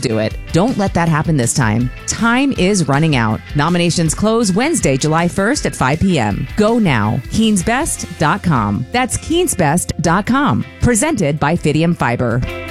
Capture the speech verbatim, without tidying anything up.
do it. Don't let that happen this time. Time is running out. Nominations close Wednesday, July first at five p.m. Go now. Keens Best dot com. That's Keens Best dot com. Presented by Fidium Fiber.